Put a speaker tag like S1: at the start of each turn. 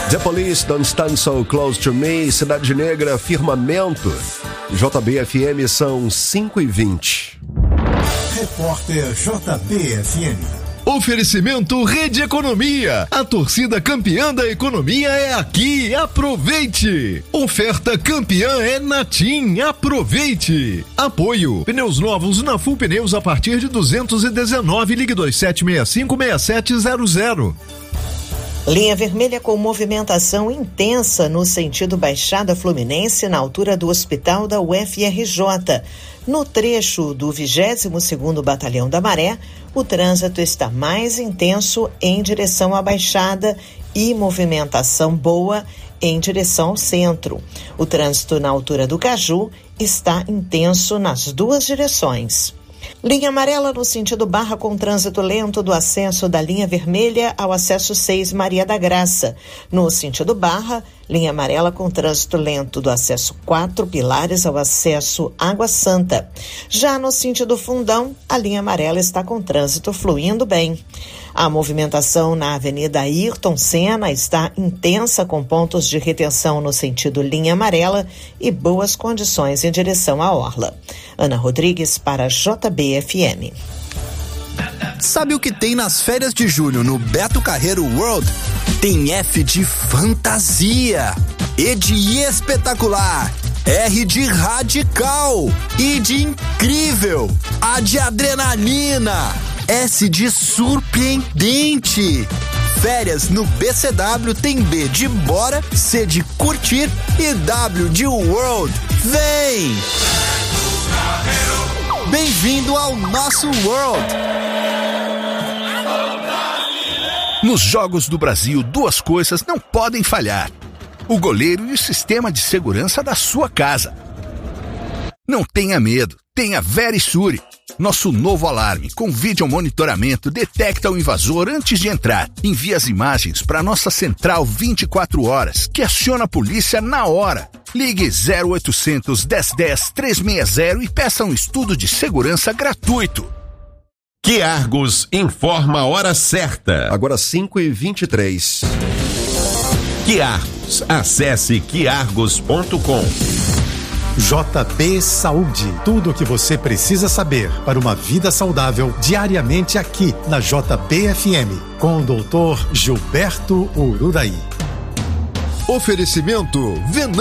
S1: The Police, Don't Stand So Close to Me, Cidade Negra, Firmamento. JB-FM são 5h20.
S2: Repórter JB-FM.
S3: Oferecimento Rede Economia. A torcida campeã da economia é aqui. Aproveite. Oferta campeã é na TIM. Aproveite. Apoio. Pneus novos na Full Pneus a partir de 219. Ligue 2765-6700.
S4: Linha vermelha com movimentação intensa no sentido Baixada Fluminense, na altura do Hospital da UFRJ. No trecho do 22º Batalhão da Maré, o trânsito está mais intenso em direção à Baixada e movimentação boa em direção ao centro. O trânsito na altura do Caju está intenso nas duas direções. Linha amarela no sentido Barra com trânsito lento do acesso da linha vermelha ao acesso 6 Maria da Graça. No sentido Barra, linha amarela com trânsito lento do acesso 4 Pilares ao acesso Água Santa. Já no sentido Fundão, a linha amarela está com trânsito fluindo bem. A movimentação na Avenida Ayrton Senna está intensa, com pontos de retenção no sentido linha amarela e boas condições em direção à Orla. Ana Rodrigues para JB-FM.
S5: Sabe o que tem nas férias de julho no Beto Carreiro World? Tem F de fantasia, E de espetacular, R de radical, I de incrível, A de adrenalina, S de surpreendente. Férias no BCW tem B de bora, C de curtir e W de world. Vem! Bem-vindo ao nosso world!
S6: Nos Jogos do Brasil, duas coisas não podem falhar: o goleiro e o sistema de segurança da sua casa. Não tenha medo, tenha Verisure. Nosso novo alarme com vídeo monitoramento detecta o invasor antes de entrar. Envia as imagens para nossa central 24 horas, que aciona a polícia na hora. Ligue 0800 1010 360 e peça um estudo de segurança gratuito.
S7: Quiargos informa a hora certa.
S1: Agora 5h23.
S7: Quiargos, acesse quiargos.com.
S2: JB Saúde. Tudo o que você precisa saber para uma vida saudável diariamente aqui na JB-FM com o Dr. Gilberto Ururaí.
S3: Oferecimento Venan.